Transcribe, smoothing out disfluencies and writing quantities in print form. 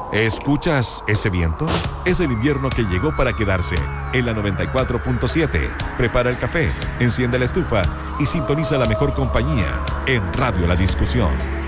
¿Escuchas ese viento? Es el invierno que llegó para quedarse. En la 94.7. Prepara el café, enciende la estufa y sintoniza la mejor compañía en Radio La Discusión.